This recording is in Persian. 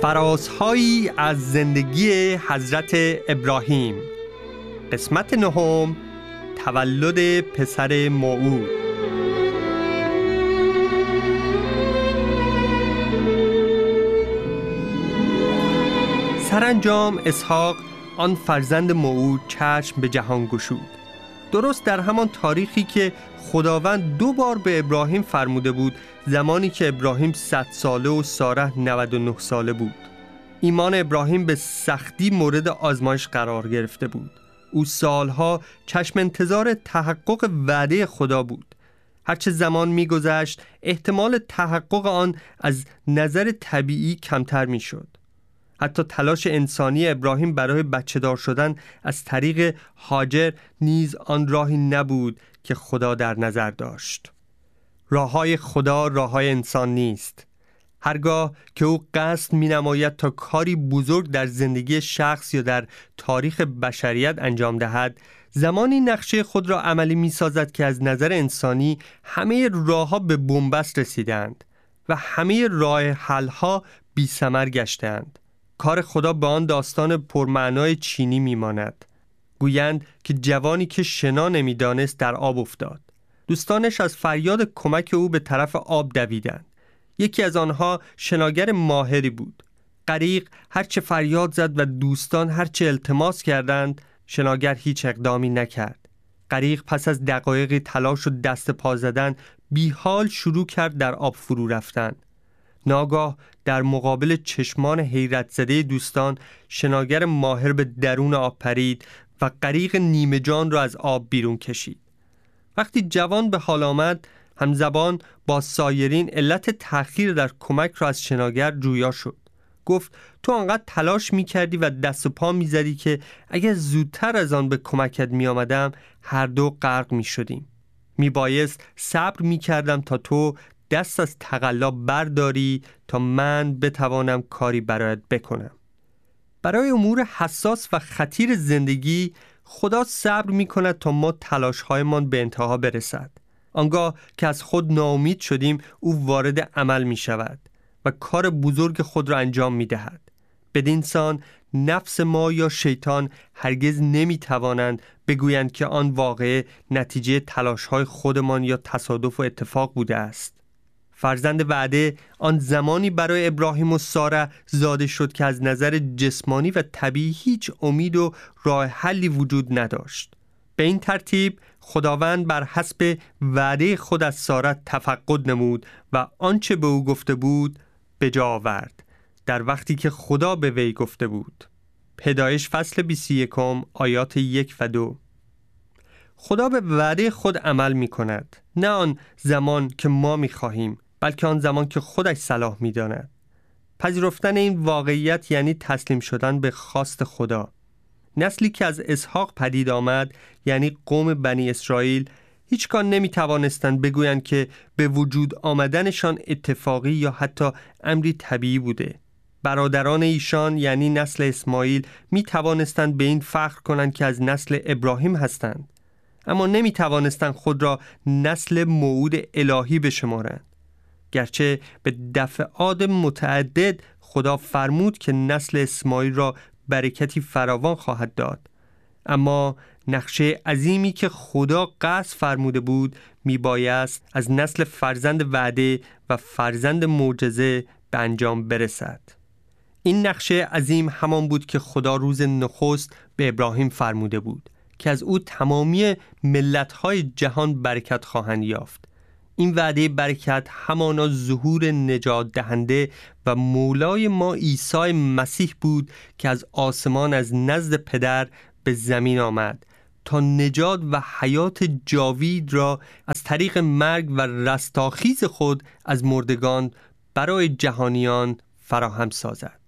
فرازهایی از زندگی حضرت ابراهیم، قسمت نهم، تولد پسر موعود. سرانجام اسحاق آن فرزند موعود چشم به جهان گشود، درست در همان تاریخی که خداوند 2 بار به ابراهیم فرموده بود، زمانی که ابراهیم 100 ساله و ساره 99 ساله بود. ایمان ابراهیم به سختی مورد آزمایش قرار گرفته بود. او سالها چشم انتظار تحقق وعده خدا بود. هرچه زمان می‌گذشت احتمال تحقق آن از نظر طبیعی کمتر می‌شد. حتی تلاش انسانی ابراهیم برای بچه‌دار شدن از طریق هاجر نیز آن راهی نبود که خدا در نظر داشت. راه‌های خدا راه‌های انسان نیست. هرگاه که او قصد می‌نماید تا کاری بزرگ در زندگی شخص یا در تاریخ بشریت انجام دهد، زمانی نقشه خود را عملی می‌سازد که از نظر انسانی همه راه‌ها به بنبست رسیدند و همه راه حل‌ها بی‌ثمر گشتند. کار خدا به آن داستان پرمعنای چینی می‌ماند. گویند که جوانی که شنا نمی‌دانست در آب افتاد. دوستانش از فریاد کمک او به طرف آب دویدند. یکی از آنها شناگر ماهری بود. غریق هرچه فریاد زد و دوستان هرچه التماس کردند، شناگر هیچ اقدامی نکرد. غریق پس از دقایقی تلاش و دست پا زدن بیحال شروع کرد در آب فرو رفتن. ناگاه در مقابل چشمان حیرت زده دوستان، شناگر ماهر به درون آب پرید و غریق نیمه جان را از آب بیرون کشید. وقتی جوان به حال آمد، همزبان با سایرین علت تأخیر در کمک را از شناگر جویا شد. گفت تو آنقدر تلاش می کردی و دست و پا می زدی که اگر زودتر از آن به کمکت می آمدم هر دو غرق می شدیم. می بایست صبر می کردم تا تو دست از تقلا برداری تا من بتوانم کاری برایت بکنم. برای امور حساس و خطیر زندگی خدا صبر می کند تا ما تلاش‌هایمان به انتها برسد. آنگاه که از خود ناامید شدیم، او وارد عمل می شود و کار بزرگ خود را انجام می دهد. بدین سان نفس ما یا شیطان هرگز نمی توانند بگویند که آن واقعه نتیجه تلاش‌های خودمان یا تصادف و اتفاق بوده است. فرزند وعده آن زمانی برای ابراهیم و ساره زاده شد که از نظر جسمانی و طبیعی هیچ امید و راه حلی وجود نداشت. به این ترتیب خداوند بر حسب وعده خود از ساره تفقد نمود و آنچه به او گفته بود به جا آورد در وقتی که خدا به وی گفته بود. پیدایش فصل 21 آیات 1 و 2. خدا به وعده خود عمل می کند، نه آن زمان که ما می خواهیم، بلکه آن زمان که خودش صلاح می داند. پذیرفتن این واقعیت یعنی تسلیم شدن به خواست خدا. نسلی که از اسحاق پدید آمد، یعنی قوم بنی اسرائیل، هیچگاه نمی توانستند بگویند که به وجود آمدنشان اتفاقی یا حتی امری طبیعی بوده. برادران ایشان یعنی نسل اسماعیل می توانستند به این فخر کنند که از نسل ابراهیم هستند، اما نمی توانستند خود را نسل موعود الهی بشمارند. گرچه به دفعات متعدد خدا فرمود که نسل اسماعیل را برکتی فراوان خواهد داد، اما نقشه عظیمی که خدا قصد فرموده بود میبایست از نسل فرزند وعده و فرزند معجزه به انجام برسد. این نقشه عظیم همان بود که خدا روز نخست به ابراهیم فرموده بود که از او تمامی ملت‌های جهان برکت خواهند یافت. این وعده برکت همانا ظهور نجات دهنده و مولای ما عیسی مسیح بود که از آسمان از نزد پدر به زمین آمد تا نجات و حیات جاوید را از طریق مرگ و رستاخیز خود از مردگان برای جهانیان فراهم سازد.